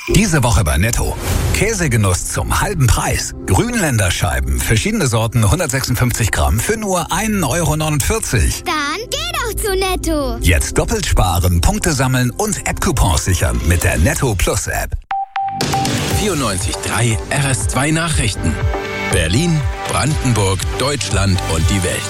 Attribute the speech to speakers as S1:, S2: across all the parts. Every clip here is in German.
S1: Diese Woche bei Netto. Käsegenuss zum halben Preis. Grünländerscheiben, verschiedene Sorten, 156 Gramm für nur 1,49 Euro.
S2: Dann geh doch zu Netto.
S1: Jetzt doppelt sparen, Punkte sammeln und App-Coupons sichern mit der Netto Plus App.
S3: 94.3 RS2 Nachrichten. Berlin, Brandenburg, Deutschland und die Welt.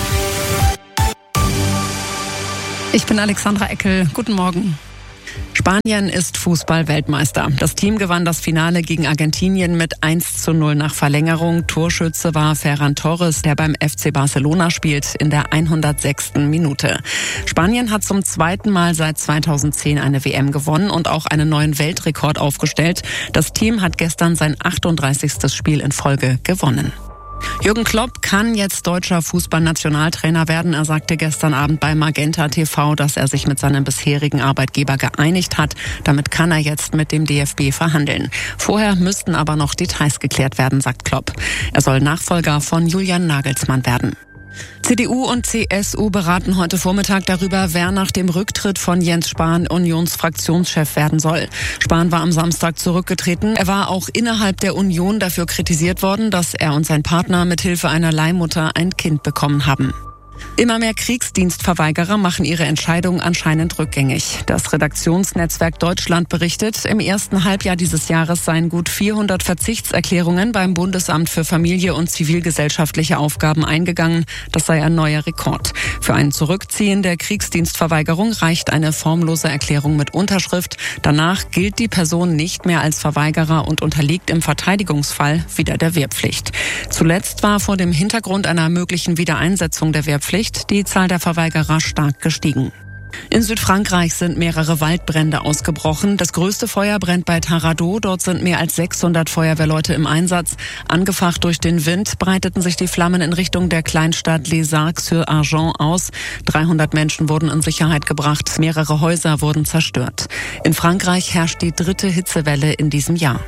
S4: Ich bin Alexandra Eckel. Guten Morgen. Spanien ist Fußball-Weltmeister. Das Team gewann das Finale gegen Argentinien mit 1:0 nach Verlängerung. Torschütze war Ferran Torres, der beim FC Barcelona spielt, in der 106. Minute. Spanien hat zum zweiten Mal seit 2010 eine WM gewonnen und auch einen neuen Weltrekord aufgestellt. Das Team hat gestern sein 38. Spiel in Folge gewonnen. Jürgen Klopp kann jetzt deutscher Fußballnationaltrainer werden. Er sagte gestern Abend bei Magenta TV, dass er sich mit seinem bisherigen Arbeitgeber geeinigt hat. Damit kann er jetzt mit dem DFB verhandeln. Vorher müssten aber noch Details geklärt werden, sagt Klopp. Er soll Nachfolger von Julian Nagelsmann werden. CDU und CSU beraten heute Vormittag darüber, wer nach dem Rücktritt von Jens Spahn Unionsfraktionschef werden soll. Spahn war am Samstag zurückgetreten. Er war auch innerhalb der Union dafür kritisiert worden, dass er und sein Partner mithilfe einer Leihmutter ein Kind bekommen haben. Immer mehr Kriegsdienstverweigerer machen ihre Entscheidung anscheinend rückgängig. Das Redaktionsnetzwerk Deutschland berichtet, im ersten Halbjahr dieses Jahres seien gut 400 Verzichtserklärungen beim Bundesamt für Familie und zivilgesellschaftliche Aufgaben eingegangen. Das sei ein neuer Rekord. Für ein Zurückziehen der Kriegsdienstverweigerung reicht eine formlose Erklärung mit Unterschrift. Danach gilt die Person nicht mehr als Verweigerer und unterliegt im Verteidigungsfall wieder der Wehrpflicht. Zuletzt war vor dem Hintergrund einer möglichen Wiedereinsetzung der Wehrpflicht die Zahl der Verweigerer stark gestiegen. In Südfrankreich sind mehrere Waldbrände ausgebrochen. Das größte Feuer brennt bei Taradot. Dort sind mehr als 600 Feuerwehrleute im Einsatz. Angefacht durch den Wind breiteten sich die Flammen in Richtung der Kleinstadt Les Arcs-sur-Argent aus. 300 Menschen wurden in Sicherheit gebracht. Mehrere Häuser wurden zerstört. In Frankreich herrscht die 3. Hitzewelle in diesem Jahr.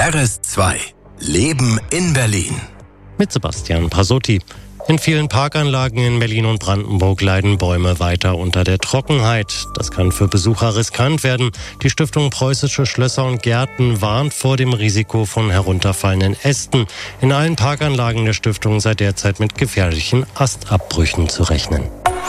S3: RS2. Leben in Berlin.
S5: Mit Sebastian Pasotti. In vielen Parkanlagen in Berlin und Brandenburg leiden Bäume weiter unter der Trockenheit. Das kann für Besucher riskant werden. Die Stiftung Preußische Schlösser und Gärten warnt vor dem Risiko von herunterfallenden Ästen. In allen Parkanlagen der Stiftung sei derzeit mit gefährlichen Astabbrüchen zu rechnen.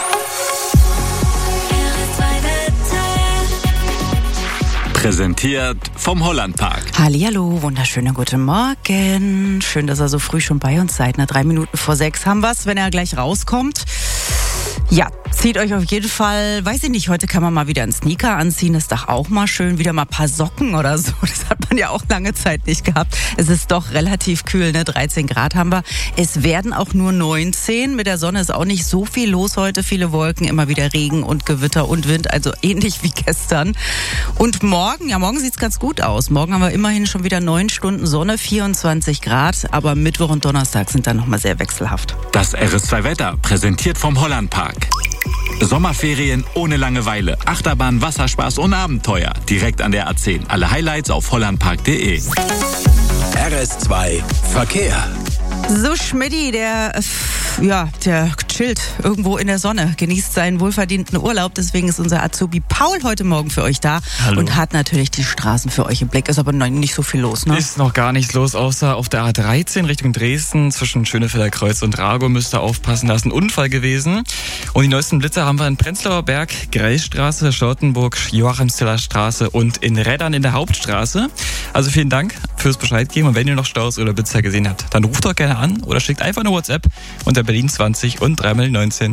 S6: Präsentiert vom Hollandpark.
S7: Hallihallo, wunderschönen guten Morgen. Schön, dass ihr so früh schon bei uns seid. 3 Minuten vor 6 haben wir's, wenn er gleich rauskommt. Ja, zieht euch auf jeden Fall, weiß ich nicht, heute kann man mal wieder einen Sneaker anziehen, ist doch auch mal schön, wieder mal ein paar Socken oder so, das hat man ja auch lange Zeit nicht gehabt. Es ist doch relativ kühl, 13 Grad haben wir. Es werden auch nur 19, mit der Sonne ist auch nicht so viel los heute, viele Wolken, immer wieder Regen und Gewitter und Wind, also ähnlich wie gestern. Und morgen sieht's ganz gut aus. Morgen haben wir immerhin schon wieder 9 Stunden Sonne, 24 Grad, aber Mittwoch und Donnerstag sind dann nochmal sehr wechselhaft.
S6: Das RS2 Wetter, präsentiert vom Hollandpark. Sommerferien ohne Langeweile, Achterbahn, Wasserspaß und Abenteuer. Direkt an der A10. Alle Highlights auf hollandpark.de.
S3: RS2 Verkehr.
S7: So, Schmidti, der chillt irgendwo in der Sonne, genießt seinen wohlverdienten Urlaub. Deswegen ist unser Azubi Paul heute Morgen für euch da. Hallo. Und hat natürlich die Straßen für euch im Blick. Ist aber nicht so viel los, ne?
S8: Ist noch gar nichts los, außer auf der A13 Richtung Dresden zwischen Schönefelder Kreuz und Rago müsst ihr aufpassen. Da ist ein Unfall gewesen. Und die neuesten Blitzer haben wir in Prenzlauer Berg, Grellstraße, Charlottenburg, Joachimsthaler Straße und in Reddern in der Hauptstraße. Also vielen Dank fürs Bescheid geben. Und wenn ihr noch Staus oder Blitzer gesehen habt, dann ruft doch gerne an oder schickt einfach eine WhatsApp unter Berlin 20 und 3x19.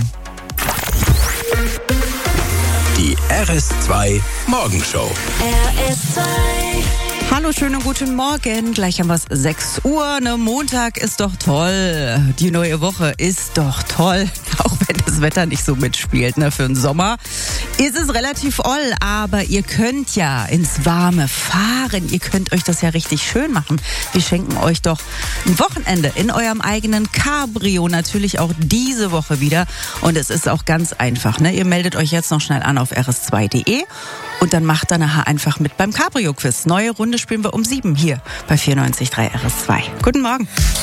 S3: Die RS2 Morgenshow.
S7: RS2. Hallo, schönen guten Morgen. Gleich haben wir es 6 Uhr. Montag ist doch toll. Die neue Woche ist doch toll. Auch wenn das Wetter nicht so mitspielt, für den Sommer. Ist es relativ oll, aber ihr könnt ja ins Warme fahren. Ihr könnt euch das ja richtig schön machen. Wir schenken euch doch ein Wochenende in eurem eigenen Cabrio. Natürlich auch diese Woche wieder. Und es ist auch ganz einfach. Ihr meldet euch jetzt noch schnell an auf rs2.de. Und dann macht ihr nachher einfach mit beim Cabrio-Quiz. Neue Runde spielen wir um 7 hier bei 94.3 RS2. Guten Morgen.